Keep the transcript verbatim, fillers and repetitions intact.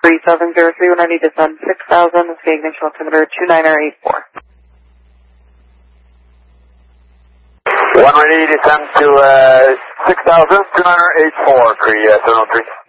three seven zero three when I need to send six thousand with the ignition altimeter two nine eight four. One ready to send to uh, six thousand, two nine eight four, three seven oh three.